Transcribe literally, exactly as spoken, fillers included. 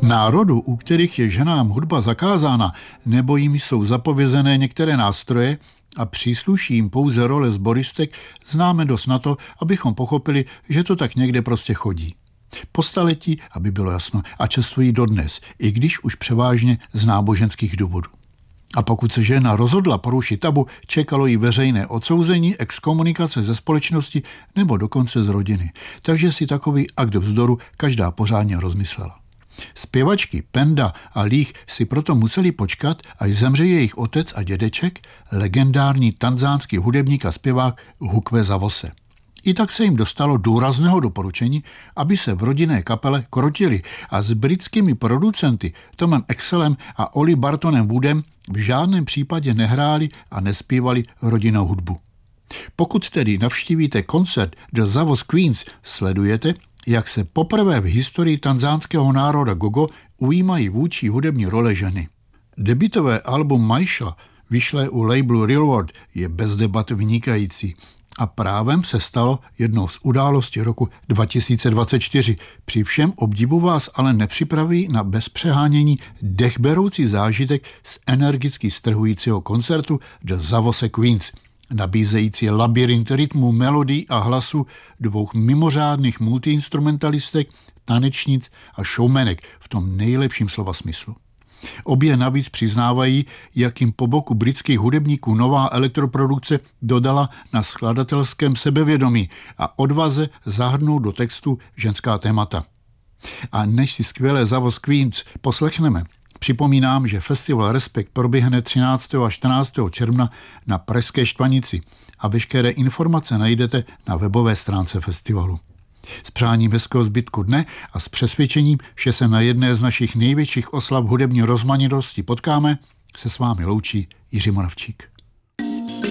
Národů, u kterých je ženám hudba zakázána, nebo jim jsou zapovězené některé nástroje a přísluší jim pouze role sboristek, známe dost na to, abychom pochopili, že to tak někde prostě chodí. Po staletí, aby bylo jasno, a častují dodnes, i když už převážně z náboženských důvodů. A pokud se žena rozhodla porušit tabu, čekalo jí veřejné odsouzení, exkomunikace ze společnosti nebo dokonce z rodiny. Takže si takový akt vzdoru každá pořádně rozmyslela. Zpěvačky Penda a Líh si proto museli počkat, až zemře jejich otec a dědeček, legendární tanzánský hudebník a zpěvák Hukwe Zavose. I tak se jim dostalo důrazného doporučení, aby se v rodinné kapele krotili a s britskými producenty Tomem Excelem a Oli Bartonem Woodem v žádném případě nehráli a nespívali rodinnou hudbu. Pokud tedy navštívíte koncert The Zavos Queens, sledujete, jak se poprvé v historii tanzánského národa gogo ujímají vůči hudební role ženy. Debutové album Maisha, vyšlé u labelu Real World, je bez debat vynikající a právem se stalo jednou z událostí roku dva tisíce dvacet čtyři. Při všem obdivu vás ale nepřipraví na bezpřehánění dechberoucí zážitek z energicky strhujícího koncertu The Zavose Queens, nabízející labyrint rytmů, melodií a hlasu dvou mimořádných multiinstrumentalistek, tanečnic a showmanek v tom nejlepším slova smyslu. Obě navíc přiznávají, jak jim po boku britských hudebníků nová elektroprodukce dodala na skladatelském sebevědomí a odvaze zahrnout do textu ženská témata. A než si skvělé Zavos Queens poslechneme, připomínám, že festival Respekt proběhne třináctého a čtrnáctého června na Pražské Štvanici a veškeré informace najdete na webové stránce festivalu. S přáním hezkého zbytku dne a s přesvědčením, že se na jedné z našich největších oslav hudební rozmanitosti potkáme, se s vámi loučí Jiří Moravčík.